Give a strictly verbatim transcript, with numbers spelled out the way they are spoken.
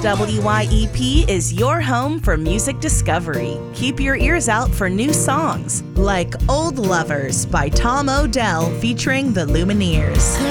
W Y E P is your home for music discovery. Keep your ears out for new songs like Old Lovers by Tom Odell featuring the Lumineers.